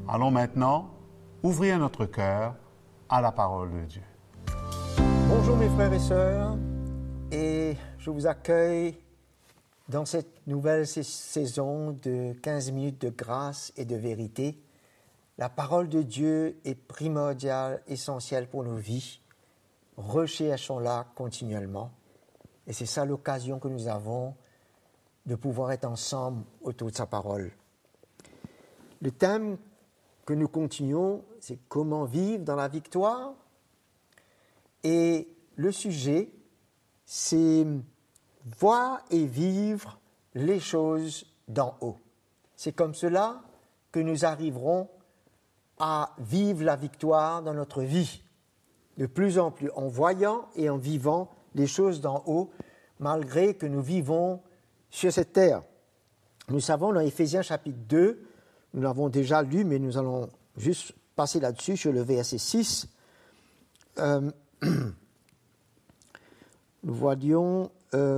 Allons maintenant ouvrir notre cœur à la parole de Dieu. Bonjour mes frères et sœurs, et je vous accueille dans cette nouvelle saison de 15 minutes de grâce et de vérité. La parole de Dieu est primordiale, essentielle pour nos vies. Recherchons-la continuellement. Et c'est ça l'occasion que nous avons de pouvoir être ensemble autour de sa parole. Le thème que nous continuons, c'est comment vivre dans la victoire. Et le sujet, c'est voir et vivre les choses d'en haut. C'est comme cela que nous arriverons à vivre la victoire dans notre vie, de plus en plus en voyant et en vivant les choses d'en haut, malgré que nous vivons sur cette terre. Nous savons dans Éphésiens chapitre 2, nous l'avons déjà lu, mais nous allons juste passer là-dessus, sur le verset 6. Nous voyons,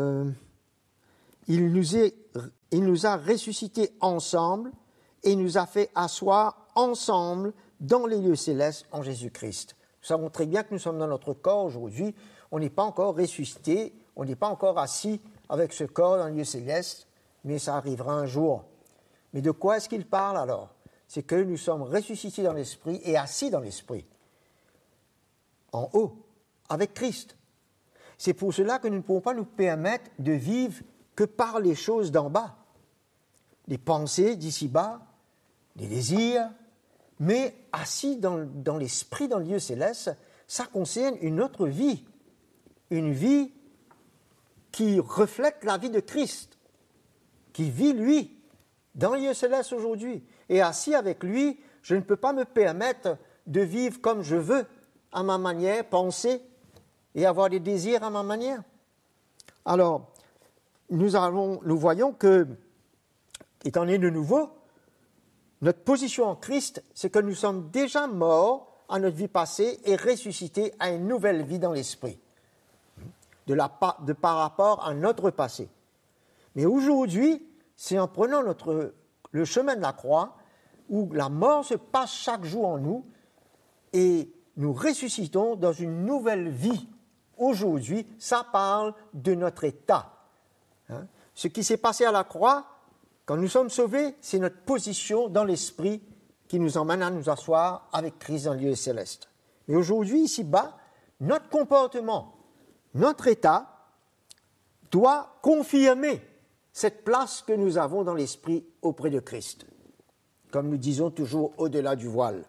il nous a ressuscités ensemble et nous a fait asseoir ensemble dans les lieux célestes en Jésus-Christ. Nous savons très bien que nous sommes dans notre corps aujourd'hui, on n'est pas encore ressuscité, on n'est pas encore assis avec ce corps dans les lieux célestes, mais ça arrivera un jour. Mais de quoi est-ce qu'il parle alors? C'est que nous sommes ressuscités dans l'esprit et assis dans l'esprit, en haut, avec Christ. C'est pour cela que nous ne pouvons pas nous permettre de vivre que par les choses d'en bas, les pensées d'ici-bas, les désirs, mais assis dans l'esprit, dans le lieu céleste, ça concerne une autre vie, une vie qui reflète la vie de Christ, qui vit lui dans le lieu céleste aujourd'hui. Et assis avec lui, je ne peux pas me permettre de vivre comme je veux, à ma manière, penser et avoir des désirs à ma manière. Alors, nous voyons que, étant nés de nouveau, notre position en Christ, c'est que nous sommes déjà morts à notre vie passée et ressuscités à une nouvelle vie dans l'esprit, par rapport à notre passé. Mais aujourd'hui, c'est en prenant le chemin de la croix, où la mort se passe chaque jour en nous, et nous ressuscitons dans une nouvelle vie. Aujourd'hui, ça parle de notre état. Ce qui s'est passé à la croix, quand nous sommes sauvés, c'est notre position dans l'esprit qui nous emmène à nous asseoir avec Christ dans le lieu céleste. Mais aujourd'hui, ici-bas, notre comportement, notre état doit confirmer cette place que nous avons dans l'esprit auprès de Christ. Comme nous disons toujours, au-delà du voile.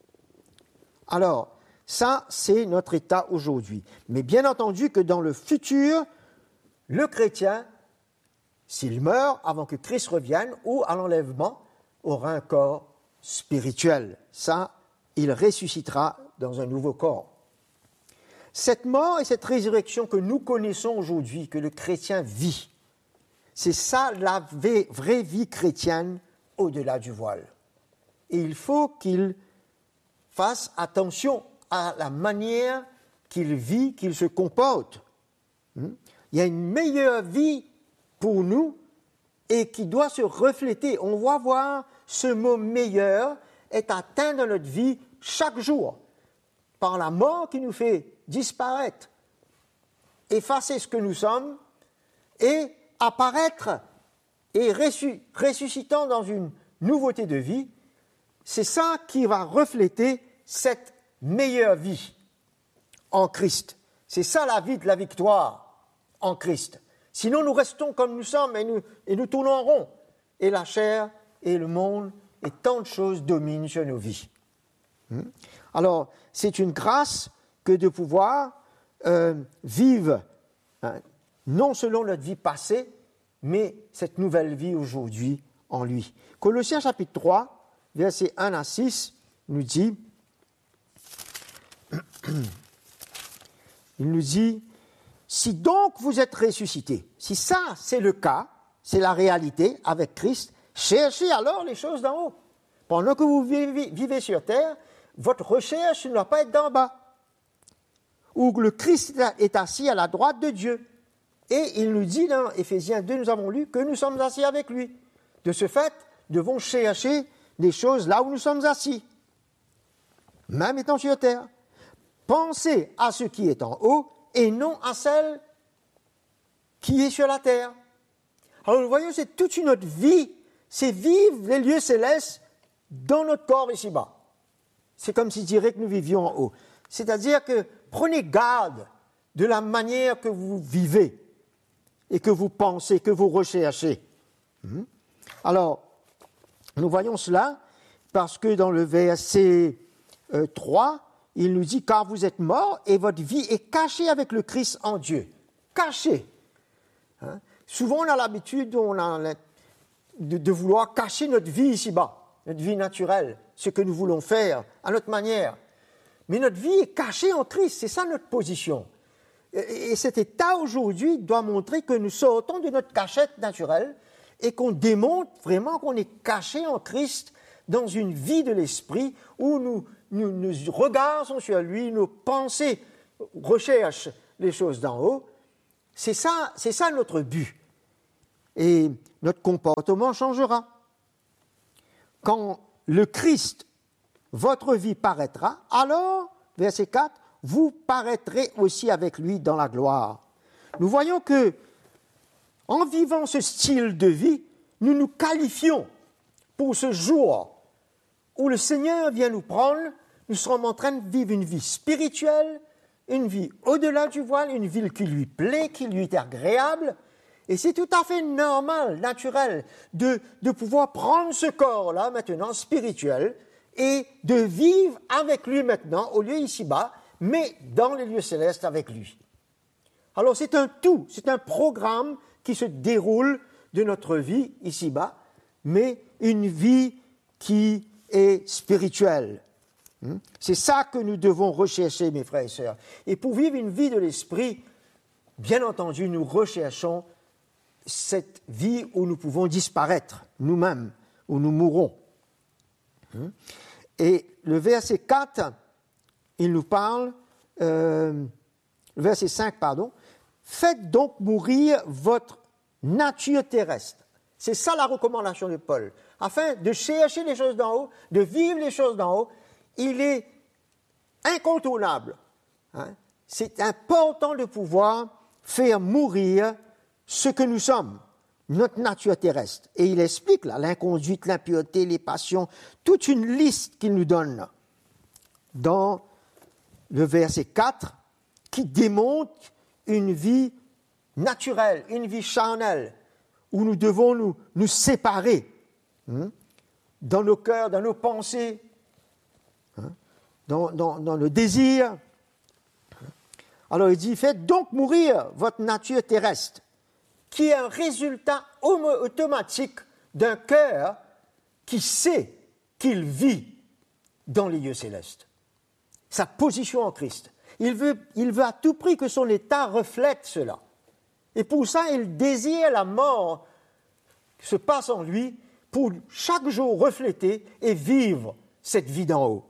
Alors, ça, c'est notre état aujourd'hui. Mais bien entendu que dans le futur, le chrétien, s'il meurt avant que Christ revienne ou à l'enlèvement, aura un corps spirituel. Ça, il ressuscitera dans un nouveau corps. Cette mort et cette résurrection que nous connaissons aujourd'hui, que le chrétien vit, c'est ça la vraie vie chrétienne au-delà du voile. Et il faut qu'il fasse attention à la manière qu'il vit, qu'il se comporte. Il y a une meilleure vie pour nous et qui doit se refléter. On va voir ce mot « meilleur » est atteint dans notre vie chaque jour par la mort qui nous fait disparaître, effacer ce que nous sommes et apparaître et ressuscitant dans une nouveauté de vie. C'est ça qui va refléter cette meilleure vie en Christ. C'est ça la vie de la victoire en Christ. Sinon, nous restons comme nous sommes et nous tournons en rond. Et la chair et le monde et tant de choses dominent sur nos vies. Alors, c'est une grâce que de pouvoir vivre, non selon notre vie passée, mais cette nouvelle vie aujourd'hui en lui. Colossiens chapitre 3, versets 1 à 6, nous dit, il nous dit, si donc vous êtes ressuscités, si ça c'est le cas, c'est la réalité avec Christ, cherchez alors les choses d'en haut. Pendant que vous vivez sur terre, votre recherche ne doit pas être d'en bas, où le Christ est assis à la droite de Dieu. Et il nous dit dans Éphésiens 2, nous avons lu, que nous sommes assis avec lui. De ce fait, nous devons chercher des choses là où nous sommes assis, même étant sur terre. Pensez à ce qui est en haut et non à celle qui est sur la terre. Alors nous voyons, c'est toute une autre vie, c'est vivre les lieux célestes dans notre corps ici-bas. C'est comme si je dirais que nous vivions en haut. C'est-à-dire que prenez garde de la manière que vous vivez et que vous pensez, que vous recherchez. Alors, nous voyons cela parce que dans le verset 3, il nous dit « Car vous êtes morts et votre vie est cachée avec le Christ en Dieu. » Cachée. Souvent, on a l'habitude de vouloir cacher notre vie ici-bas, notre vie naturelle, ce que nous voulons faire à notre manière. Mais notre vie est cachée en Christ, c'est ça notre position. Et cet état aujourd'hui doit montrer que nous sortons de notre cachette naturelle et qu'on démontre vraiment qu'on est caché en Christ dans une vie de l'esprit où nos regards sont sur lui, nos pensées recherchent les choses d'en haut. C'est ça notre but. Et notre comportement changera. Quand le Christ, votre vie paraîtra, alors, verset 4, vous paraîtrez aussi avec lui dans la gloire. Nous voyons que, en vivant ce style de vie, nous nous qualifions pour ce jour où le Seigneur vient nous prendre. Nous serons en train de vivre une vie spirituelle, une vie au-delà du voile, une vie qui lui plaît, qui lui est agréable. Et c'est tout à fait normal, naturel, de pouvoir prendre ce corps-là maintenant, spirituel, et de vivre avec lui maintenant, au lieu ici-bas, mais dans les lieux célestes avec lui. Alors c'est un tout, c'est un programme qui se déroule de notre vie ici-bas, mais une vie qui est spirituelle. C'est ça que nous devons rechercher, mes frères et sœurs. Et pour vivre une vie de l'esprit, bien entendu, nous recherchons cette vie où nous pouvons disparaître nous-mêmes, où nous mourrons. Et le verset 4, il nous parle, le verset 5, pardon, « Faites donc mourir votre nature terrestre. » C'est ça la recommandation de Paul. Afin de chercher les choses d'en haut, de vivre les choses d'en haut, il est incontournable. C'est important de pouvoir faire mourir ce que nous sommes, notre nature terrestre. Et il explique là, l'inconduite, l'impureté, les passions, toute une liste qu'il nous donne là, dans le verset 4, qui démontre une vie naturelle, une vie charnelle, où nous devons nous séparer dans nos cœurs, dans nos pensées, dans le désir. Alors il dit, faites donc mourir votre nature terrestre, qui est un résultat automatique d'un cœur qui sait qu'il vit dans les lieux célestes. Sa position en Christ. Il veut à tout prix que son état reflète cela. Et pour ça, il désire la mort qui se passe en lui pour chaque jour refléter et vivre cette vie d'en haut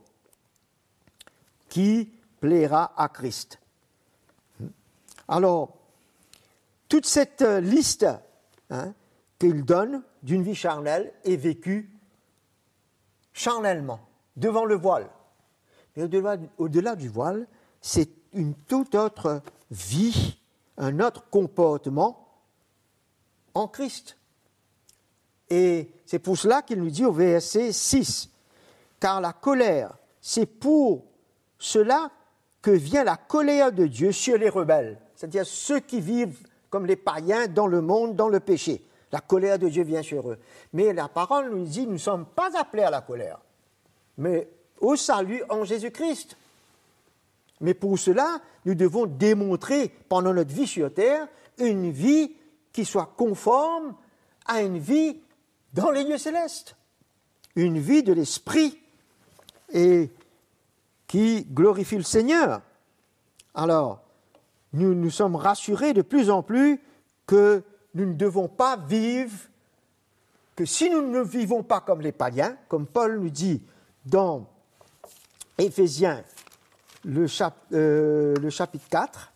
qui plaira à Christ. Alors, toute cette liste qu'il donne d'une vie charnelle est vécue charnellement, devant le voile. Mais au-delà du voile, c'est une toute autre vie, un autre comportement en Christ. Et c'est pour cela qu'il nous dit au verset 6, « Car la colère, c'est pour cela que vient la colère de Dieu sur les rebelles. » C'est-à-dire ceux qui vivent comme les païens dans le monde, dans le péché. La colère de Dieu vient sur eux. Mais la parole nous dit, nous ne sommes pas appelés à la colère, mais au salut en Jésus-Christ. Mais pour cela, nous devons démontrer pendant notre vie sur terre une vie qui soit conforme à une vie dans les lieux célestes. Une vie de l'esprit et qui glorifie le Seigneur. Alors, nous sommes rassurés de plus en plus que nous ne devons pas vivre, que si nous ne vivons pas comme les païens, comme Paul nous dit dans Éphésiens, le chapitre 4,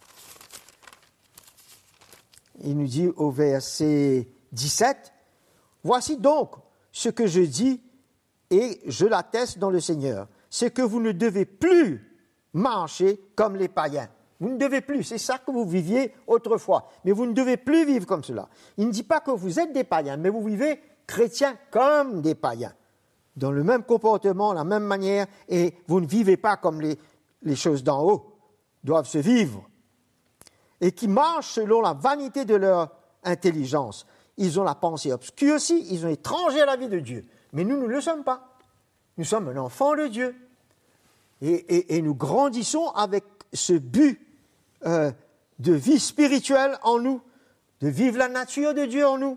il nous dit au verset 17, « Voici donc ce que je dis et je l'atteste dans le Seigneur, c'est que vous ne devez plus marcher comme les païens. Vous ne devez plus, c'est ça que vous viviez autrefois, mais vous ne devez plus vivre comme cela. Il ne dit pas que vous êtes des païens, mais vous vivez chrétiens comme des païens, dans le même comportement, la même manière, et vous ne vivez pas comme les choses d'en haut doivent se vivre, et qui marchent selon la vanité de leur intelligence. Ils ont la pensée obscurcie, ils sont étrangers à la vie de Dieu. Mais nous ne le sommes pas. Nous sommes un enfant de Dieu. Et nous grandissons avec ce but de vie spirituelle en nous, de vivre la nature de Dieu en nous.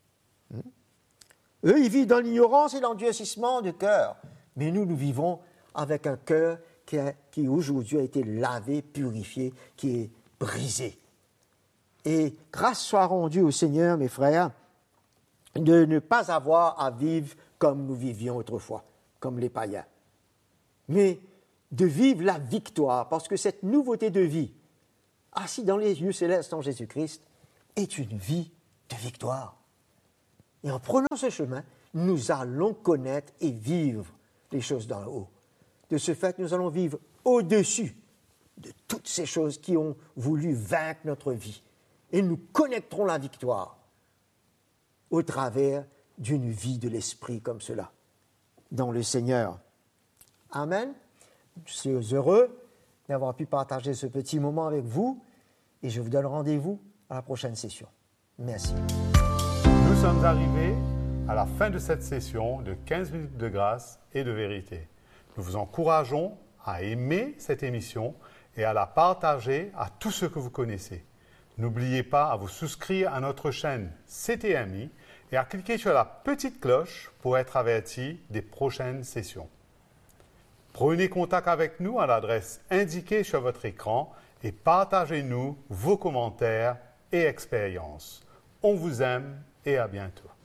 Eux, ils vivent dans l'ignorance et l'endurcissement de cœur. Mais nous vivons avec un cœur qui aujourd'hui a été lavé, purifié, qui est brisé. Et grâce soit rendue au Seigneur, mes frères, de ne pas avoir à vivre comme nous vivions autrefois, comme les païens, mais de vivre la victoire, parce que cette nouveauté de vie, assis dans les lieux célestes en Jésus-Christ, est une vie de victoire. Et en prenant ce chemin, nous allons connaître et vivre les choses d'en haut. De ce fait, nous allons vivre au-dessus de toutes ces choses qui ont voulu vaincre notre vie. Et nous connecterons la victoire au travers d'une vie de l'esprit comme cela, dans le Seigneur. Amen. Je suis heureux d'avoir pu partager ce petit moment avec vous et je vous donne rendez-vous à la prochaine session. Merci. Nous sommes arrivés à la fin de cette session de 15 minutes de grâce et de vérité. Nous vous encourageons à aimer cette émission et à la partager à tous ceux que vous connaissez. N'oubliez pas à vous souscrire à notre chaîne CTMI et à cliquer sur la petite cloche pour être averti des prochaines sessions. Prenez contact avec nous à l'adresse indiquée sur votre écran et partagez-nous vos commentaires et expériences. On vous aime et à bientôt.